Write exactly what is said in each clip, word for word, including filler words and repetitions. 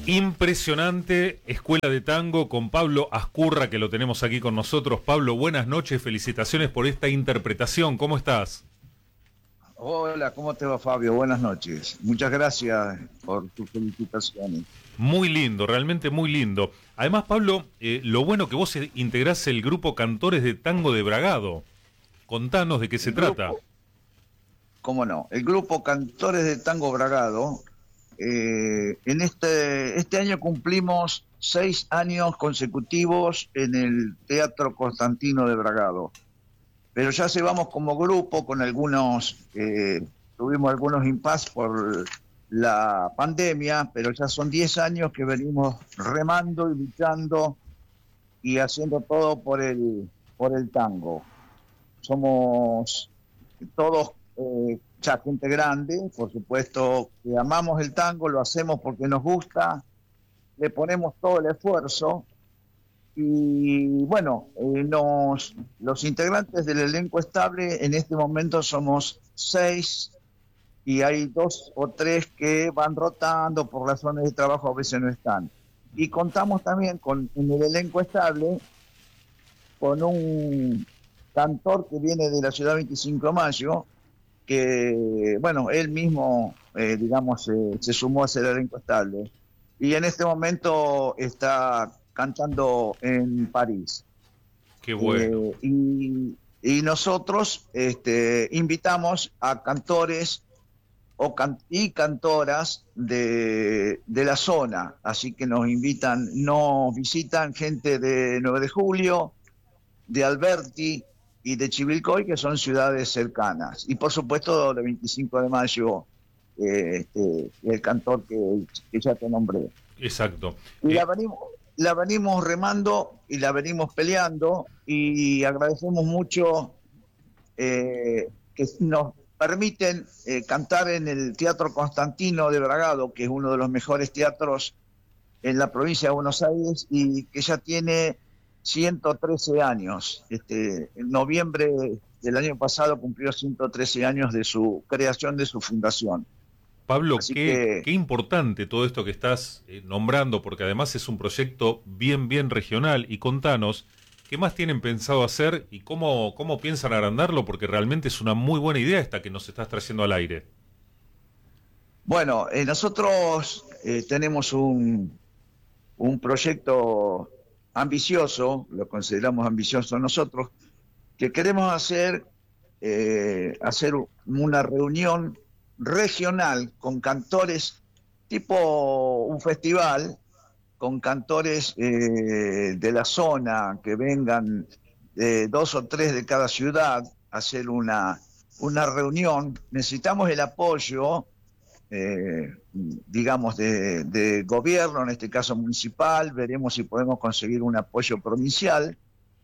Impresionante escuela de tango con Pablo Ascurra, que lo tenemos aquí con nosotros. Pablo, buenas noches, felicitaciones por esta interpretación. ¿Cómo estás? Hola, ¿cómo te va, Fabio? Buenas noches. Muchas gracias por tus felicitaciones. Muy lindo, realmente muy lindo. Además, Pablo, eh, lo bueno que vos integrás el grupo Cantores de Tango de Bragado. Contanos de qué se El grupo, trata. ¿Cómo no? El grupo Cantores de Tango Bragado, eh, en este, este año cumplimos seis años consecutivos en el Teatro Constantino de Bragado. Pero ya se vamos como grupo con algunos, eh, tuvimos algunos impases por la pandemia, pero ya son diez años que venimos remando y luchando y haciendo todo por el, por el tango. Somos todos eh, ya gente grande, por supuesto que amamos el tango, lo hacemos porque nos gusta, le ponemos todo el esfuerzo. Y bueno, eh, nos, los integrantes del elenco estable en este momento somos seis y hay dos o tres que van rotando por razones de trabajo, a veces no están. Y contamos también con en el elenco estable con un cantor que viene de la ciudad veinticinco de mayo, que bueno, él mismo, eh, digamos, eh, se sumó a ser elenco estable. Y en este momento está cantando en París. Qué bueno. Eh, y, y nosotros este, invitamos a cantores o can y cantoras de, de la zona, así que nos invitan, nos visitan gente de nueve de julio, de Alberti y de Chivilcoy, que son ciudades cercanas. Y por supuesto de veinticinco de mayo, eh, este, el cantor que, que ya te nombré. Exacto. Y eh... la venimos... la venimos remando y la venimos peleando y agradecemos mucho eh, que nos permiten eh, cantar en el Teatro Constantino de Bragado, que es uno de los mejores teatros en la provincia de Buenos Aires y que ya tiene ciento trece años. Este, en noviembre del año pasado cumplió ciento trece años de su creación, de su fundación. Pablo, Así qué, que, qué importante todo esto que estás eh, nombrando, porque además es un proyecto bien, bien regional. Y contanos, ¿qué más tienen pensado hacer y cómo, cómo piensan agrandarlo? Porque realmente es una muy buena idea esta que nos estás trayendo al aire. Bueno, eh, nosotros eh, tenemos un, un proyecto ambicioso, lo consideramos ambicioso nosotros, que queremos hacer, eh, hacer una reunión regional con cantores, tipo un festival, con cantores eh, de la zona, que vengan eh, dos o tres de cada ciudad a hacer una, una reunión. Necesitamos el apoyo, eh, digamos, de, de gobierno, en este caso municipal, veremos si podemos conseguir un apoyo provincial,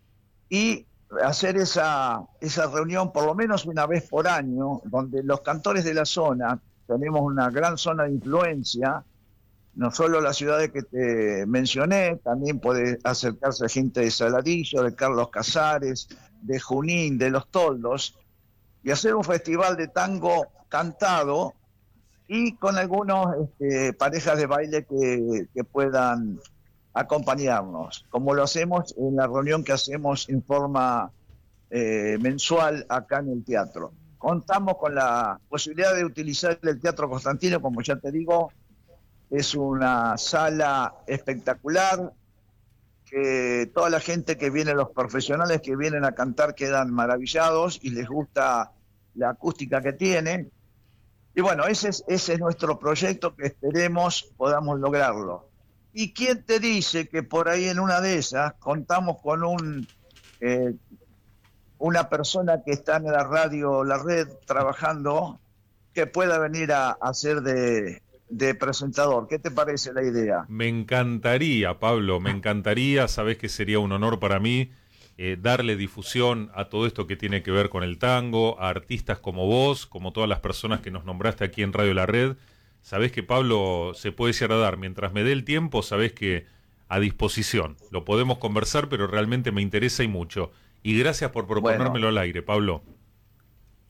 y hacer esa, esa reunión por lo menos una vez por año, donde los cantores de la zona, tenemos una gran zona de influencia, no solo las ciudades que te mencioné, también puede acercarse gente de Saladillo, de Carlos Casares, de Junín, de Los Toldos, y hacer un festival de tango cantado y con algunos este, parejas de baile que, que puedan acompañarnos, como lo hacemos en la reunión que hacemos en forma eh, mensual acá en el teatro. Contamos con la posibilidad de utilizar el Teatro Constantino, como ya te digo, es una sala espectacular, que toda la gente que viene, los profesionales que vienen a cantar quedan maravillados y les gusta la acústica que tiene. Y bueno, ese es, ese es nuestro proyecto, que esperemos podamos lograrlo. ¿Y quién te dice que por ahí en una de esas contamos con un eh, una persona que está en la radio La Red trabajando, que pueda venir a, a ser de, de presentador? ¿Qué te parece la idea? Me encantaría, Pablo, me encantaría. Sabés que sería un honor para mí eh, darle difusión a todo esto que tiene que ver con el tango, a artistas como vos, como todas las personas que nos nombraste aquí en Radio La Red. Sabés que, Pablo, se puede llegar a dar, mientras me dé el tiempo, sabés que a disposición. Lo podemos conversar, pero realmente me interesa y mucho. Y gracias por proponérmelo bueno, al aire, Pablo.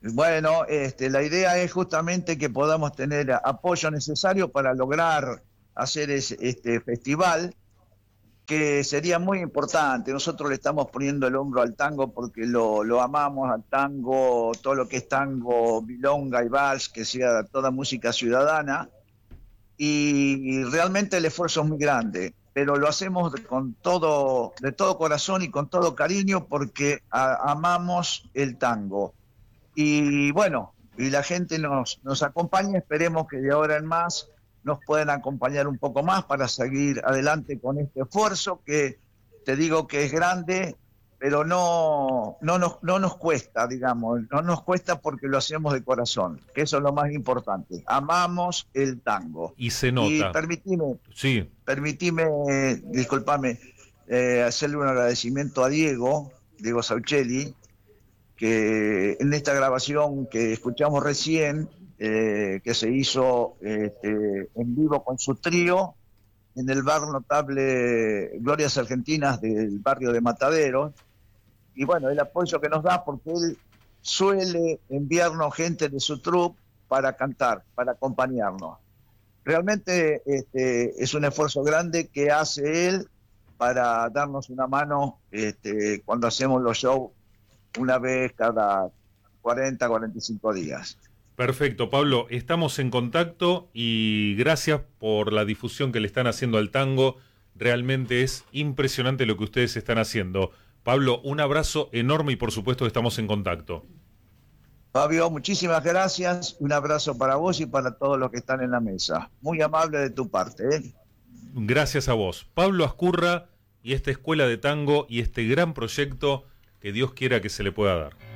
Bueno, este, la idea es justamente que podamos tener apoyo necesario para lograr hacer es, este festival, que sería muy importante. Nosotros le estamos poniendo el hombro al tango porque lo, lo amamos al tango, todo lo que es tango, milonga y vals, que sea toda música ciudadana, y, y realmente el esfuerzo es muy grande, pero lo hacemos de, con todo, de todo corazón y con todo cariño porque a, amamos el tango. Y bueno, y la gente nos, nos acompaña, esperemos que de ahora en más nos pueden acompañar un poco más para seguir adelante con este esfuerzo que te digo que es grande, pero no, no, nos, no nos cuesta, digamos, no nos cuesta porque lo hacemos de corazón, que eso es lo más importante. Amamos el tango. Y se nota. Y permitime, sí. permitime, disculpame, eh, hacerle un agradecimiento a Diego, Diego Sauchelli, que en esta grabación que escuchamos recién, Eh, que se hizo este, en vivo con su trío en el bar notable Glorias Argentinas del barrio de Mataderos, y bueno, el apoyo que nos da porque él suele enviarnos gente de su troupe para cantar, para acompañarnos. Realmente este, es un esfuerzo grande que hace él para darnos una mano este, cuando hacemos los shows una vez cada cuarenta, cuarenta y cinco días. Perfecto, Pablo, estamos en contacto y gracias por la difusión que le están haciendo al tango. Realmente es impresionante lo que ustedes están haciendo. Pablo, un abrazo enorme y por supuesto estamos en contacto. Fabio, muchísimas gracias. Un abrazo para vos y para todos los que están en la mesa. Muy amable de tu parte, ¿eh? Gracias a vos. Pablo Ascurra y esta escuela de tango y este gran proyecto que Dios quiera que se le pueda dar.